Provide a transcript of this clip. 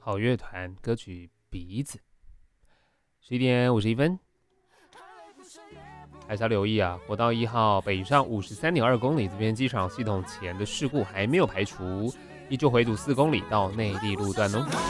好乐团歌曲《鼻子》。11:51，还是要留意啊！国道1号北上53.2公里，这边机场系统前的事故还没有排除，依旧回堵4公里到内地路段哦。